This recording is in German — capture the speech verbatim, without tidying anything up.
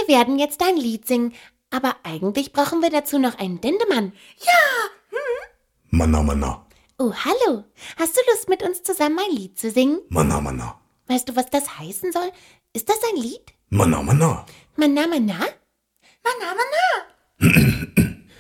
Wir werden jetzt ein Lied singen, aber eigentlich brauchen wir dazu noch einen Dendemann. Ja! Hm? Manna, Manna. Oh, hallo. Hast du Lust, mit uns zusammen ein Lied zu singen? Manna, Manna. Weißt du, was das heißen soll? Ist das ein Lied? Manna, Manna. Manna, Manna? Manna, Manna.